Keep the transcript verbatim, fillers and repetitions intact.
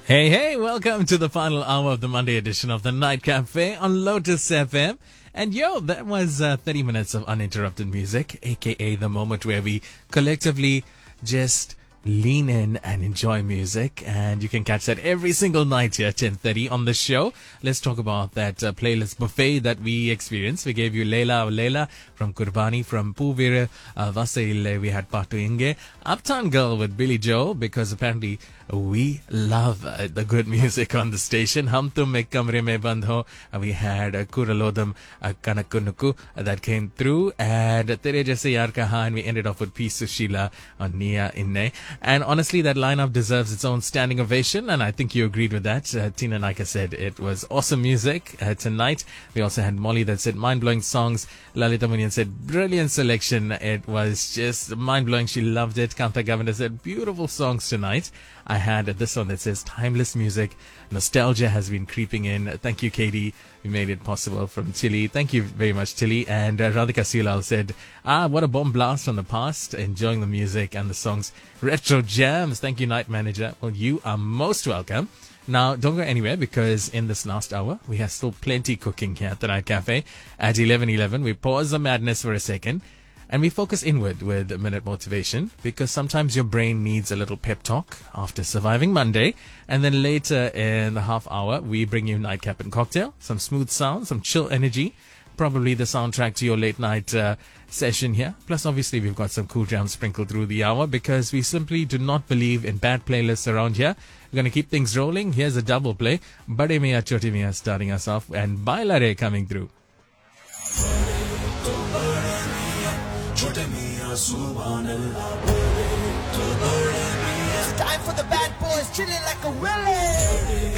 Hey, hey, welcome to the final hour of the Monday edition of the Night Cafe on Lotus F M. And yo, that was uh, thirty minutes of uninterrupted music, aka the moment where we collectively just lean in and enjoy music. And you can catch that every single night here at ten thirty on the show. Let's talk about that uh, playlist buffet that we experienced. We gave you Leila or Leila from Kurbani, from Puvira uh, Vasaile. We had Patu Inge, Uptown Girl with Billy Joe, because apparently we love uh, the good music on the station. Hum Tum Ek Kamre Mein Band Ho. Uh, we had uh, Kuralodam uh, Kanakunuku uh, that came through. And uh, Tere Jaise Yaar Kaha. And we ended off with P. Sushila on Nia Inne. And honestly, that lineup deserves its own standing ovation. And I think you agreed with that. Uh, Tina Naika said it was awesome music uh, tonight. We also had Molly that said mind-blowing songs. Lalita Munian said brilliant selection. It was just mind-blowing. She loved it. Kanta Governor said beautiful songs tonight. I had this one that says timeless music. Nostalgia has been creeping in. Thank you, Katie. We made it possible from Tilly. Thank you very much, Tilly. And uh, Radhika Silal said, ah, what a bomb blast from the past. Enjoying the music and the songs. Retro jams. Thank you, Night Manager. Well, you are most welcome. Now, don't go anywhere, because in this last hour, we have still plenty cooking here at the Night Cafe. At eleven eleven, we pause the madness for a second. And we focus inward with Minute Motivation, because sometimes your brain needs a little pep talk after surviving Monday. And then later in the half hour, we bring you Nightcap and Cocktail, some smooth sound, some chill energy, probably the soundtrack to your late night uh, session here. Plus, obviously, we've got some cool jams sprinkled through the hour, because we simply do not believe in bad playlists around here. We're going to keep things rolling. Here's a double play. Bade Miya Choti Miya starting us off, and Bailare coming through. It's time for the bad boys, chilling like a willow.